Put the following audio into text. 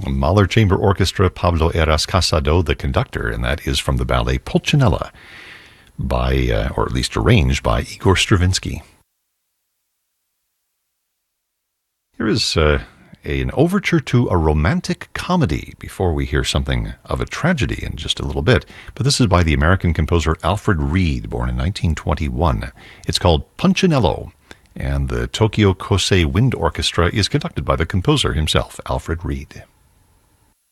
Mahler Chamber Orchestra, Pablo Eras Casado, the conductor, and that is from the ballet Pulcinella, by, or at least arranged by Igor Stravinsky. Here is an overture to a romantic comedy before we hear something of a tragedy in just a little bit. But this is by the American composer Alfred Reed, born in 1921. It's called Punchinello, and the Tokyo Kosei Wind Orchestra is conducted by the composer himself, Alfred Reed.